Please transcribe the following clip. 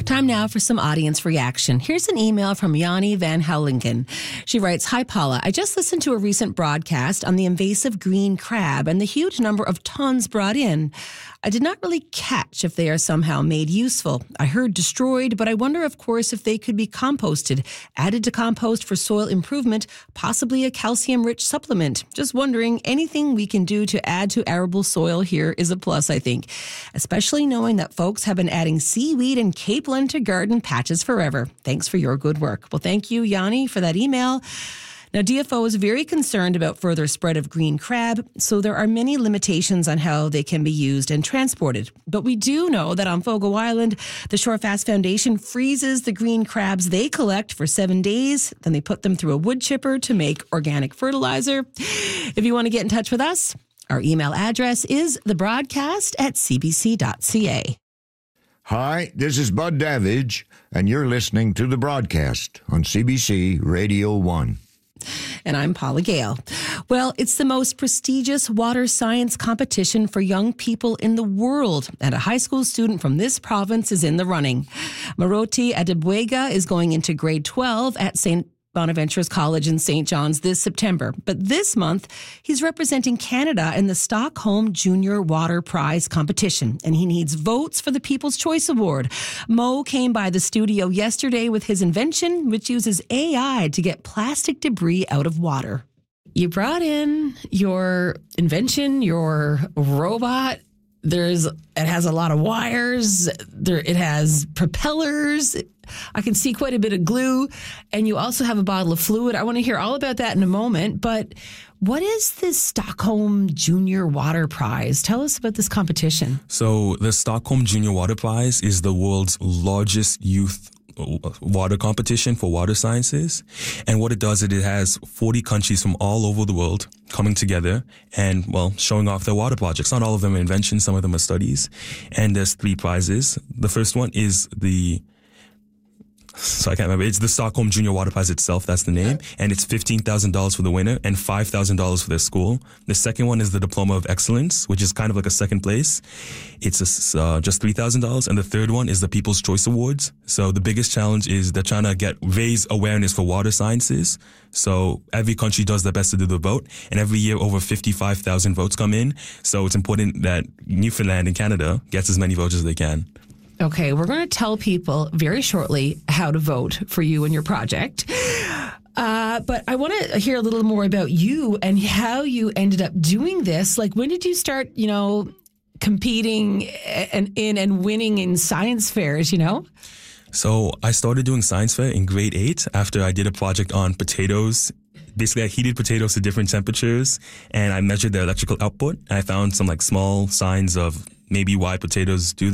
Time now for some audience reaction. Here's an email from Yanni Van Hellingen. She writes, "Hi, Paula. I just listened to a recent broadcast on the invasive green crab and the huge number of tons brought in. I did not really catch if they are somehow made useful. I heard destroyed, but I wonder, of course, if they could be composted, added to compost for soil improvement, possibly a calcium-rich supplement. Just wondering, anything we can do to add to arable soil here is a plus, I think, especially knowing that folks have been adding seaweed and capelin to garden patches forever. Thanks for your good work." Well, thank you, Yanni, for that email. Now, DFO is very concerned about further spread of green crab, so there are many limitations on how they can be used and transported. But we do know that on Fogo Island, the Shorefast Foundation freezes the green crabs they collect for 7 days. Then they put them through a wood chipper to make organic fertilizer. If you want to get in touch with us, our email address is thebroadcast@cbc.ca. Hi, this is Bud Davidge, and you're listening to The Broadcast on CBC Radio 1. And I'm Paula Gale. Well, it's the most prestigious water science competition for young people in the world, and a high school student from this province is in the running. Maroti Adebuega is going into grade 12 at St. Bonaventure's College in St. John's this September. But this month, he's representing Canada in the Stockholm Junior Water Prize competition, and he needs votes for the People's Choice Award. Mo came by the studio yesterday with his invention, which uses AI to get plastic debris out of water. You brought in your invention, your robot. It has a lot of wires. It has propellers. I can see quite a bit of glue. And you also have a bottle of fluid. I want to hear all about that in a moment. But what is this Stockholm Junior Water Prize? Tell us about this competition. So the Stockholm Junior Water Prize is the world's largest youth water competition for water sciences. And what it does, it has 40 countries from all over the world coming together and, well, showing off their water projects. Not all of them are inventions, some of them are studies. And there's 3 prizes. The first one is I can't remember. It's the Stockholm Junior Water Prize itself. That's the name. And it's $15,000 for the winner and $5,000 for their school. The second one is the Diploma of Excellence, which is kind of like a second place. It's just $3,000. And the third one is the People's Choice Awards. So the biggest challenge is they're trying to raise awareness for water sciences. So every country does their best to do the vote. And every year over 55,000 votes come in. So it's important that Newfoundland and Canada gets as many votes as they can. Okay, we're going to tell people very shortly how to vote for you and your project. But I want to hear a little more about you and how you ended up doing this. Like, when did you start, competing and winning in science fairs, So I started doing science fair in grade 8 after I did a project on potatoes. Basically, I heated potatoes to different temperatures, and I measured their electrical output. And I found some small signs of maybe why potatoes do